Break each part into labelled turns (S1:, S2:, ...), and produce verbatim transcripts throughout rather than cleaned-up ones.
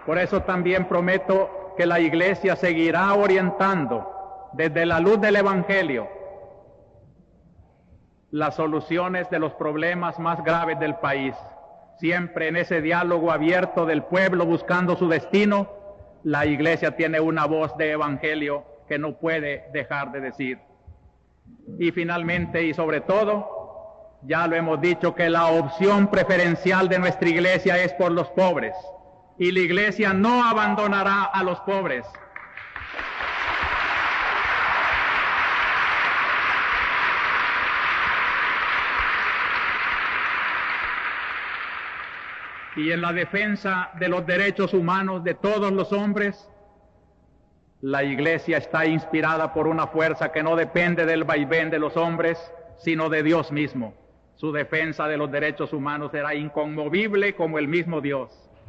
S1: Por eso también prometo que la Iglesia seguirá orientando desde la luz del Evangelio las soluciones de los problemas más graves del país. Siempre en ese diálogo abierto del pueblo buscando su destino, la Iglesia tiene una voz de Evangelio que no puede dejar de decir. Y finalmente y sobre todo, ya lo hemos dicho, que la opción preferencial de nuestra Iglesia es por los pobres, y la Iglesia no abandonará a los pobres. Y en la defensa de los derechos humanos de todos los hombres, la Iglesia está inspirada por una fuerza que no depende del vaivén de los hombres, sino de Dios mismo. Su defensa de los derechos humanos será inconmovible como el mismo Dios.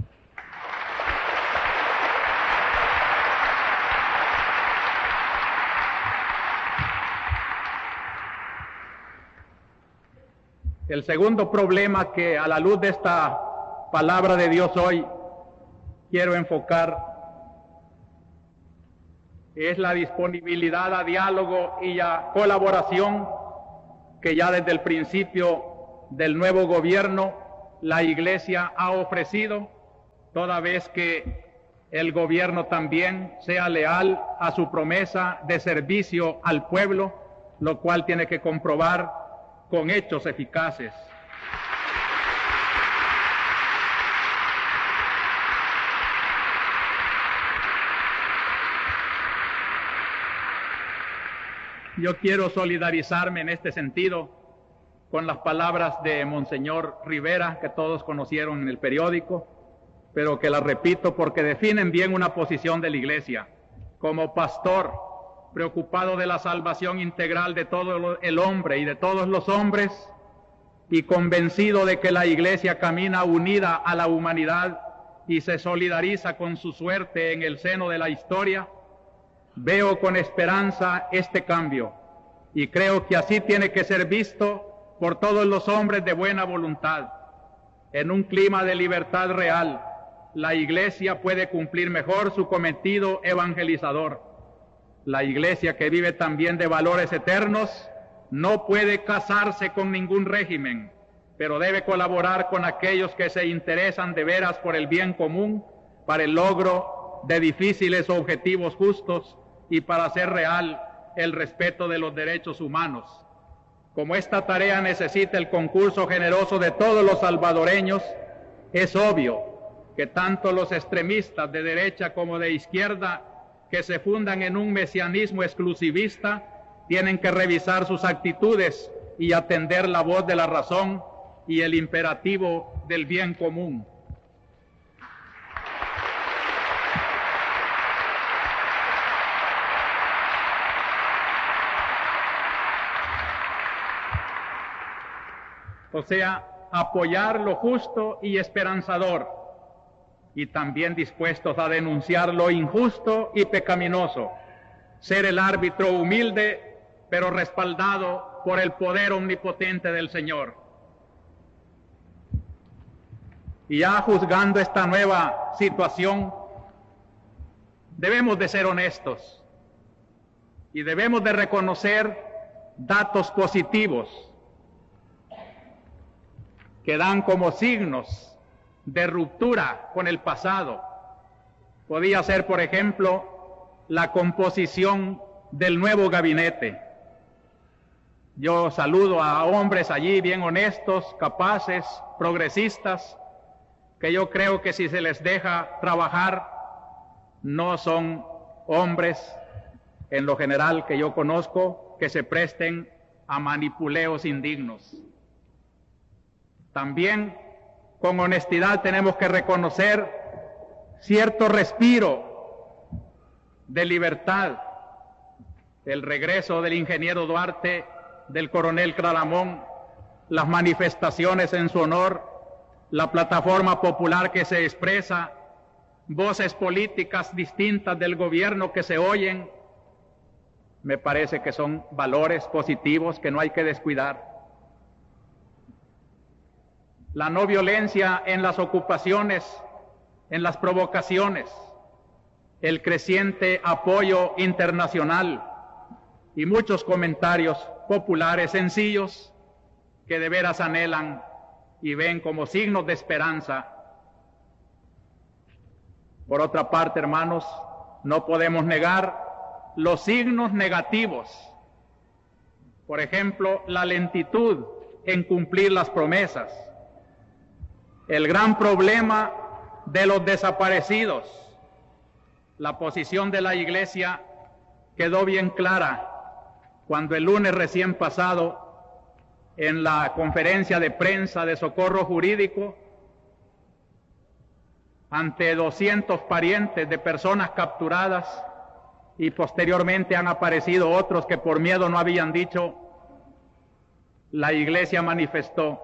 S1: El segundo problema que a la luz de esta palabra de Dios hoy quiero enfocar es la disponibilidad a diálogo y a colaboración que ya desde el principio del nuevo gobierno la Iglesia ha ofrecido, toda vez que el gobierno también sea leal a su promesa de servicio al pueblo, lo cual tiene que comprobar con hechos eficaces. Yo quiero solidarizarme en este sentido con las palabras de Monseñor Rivera, que todos conocieron en el periódico, pero que las repito porque definen bien una posición de la Iglesia. Como pastor, preocupado de la salvación integral de todo el hombre y de todos los hombres, y convencido de que la Iglesia camina unida a la humanidad y se solidariza con su suerte en el seno de la historia, veo con esperanza este cambio, y creo que así tiene que ser visto por todos los hombres de buena voluntad. En un clima de libertad real, la Iglesia puede cumplir mejor su cometido evangelizador. La Iglesia, que vive también de valores eternos, no puede casarse con ningún régimen, pero debe colaborar con aquellos que se interesan de veras por el bien común, para el logro de difíciles objetivos justos y para hacer real el respeto de los derechos humanos. Como esta tarea necesita el concurso generoso de todos los salvadoreños, es obvio que tanto los extremistas de derecha como de izquierda, que se fundan en un mesianismo exclusivista, tienen que revisar sus actitudes y atender la voz de la razón y el imperativo del bien común. O sea, apoyar lo justo y esperanzador, y también dispuestos a denunciar lo injusto y pecaminoso, ser el árbitro humilde, pero respaldado por el poder omnipotente del Señor. Y ya juzgando esta nueva situación, debemos de ser honestos y debemos de reconocer datos positivos que dan como signos de ruptura con el pasado. Podía ser, por ejemplo, la composición del nuevo gabinete. Yo saludo a hombres allí bien honestos, capaces, progresistas, que yo creo que si se les deja trabajar, no son hombres, en lo general que yo conozco, que se presten a manipuleos indignos. También, con honestidad, tenemos que reconocer cierto respiro de libertad. El regreso del ingeniero Duarte, del coronel Claramón, las manifestaciones en su honor, la plataforma popular que se expresa, voces políticas distintas del gobierno que se oyen, me parece que son valores positivos que no hay que descuidar. La no violencia en las ocupaciones en las provocaciones, el creciente apoyo internacional y muchos comentarios populares sencillos que de veras anhelan y ven como signos de esperanza. Por otra parte, hermanos, no podemos negar los signos negativos. Por ejemplo, la lentitud en cumplir las promesas, el gran problema de los desaparecidos. La posición de la Iglesia quedó bien clara cuando el lunes recién pasado, en la conferencia de prensa de socorro jurídico, ante doscientos parientes de personas capturadas, y posteriormente han aparecido otros que por miedo no habían dicho, la Iglesia manifestó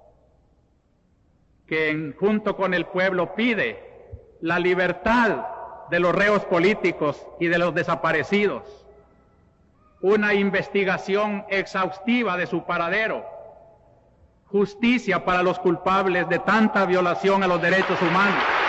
S1: que en, junto con el pueblo pide la libertad de los reos políticos y de los desaparecidos, una investigación exhaustiva de su paradero, justicia para los culpables de tanta violación a los derechos humanos.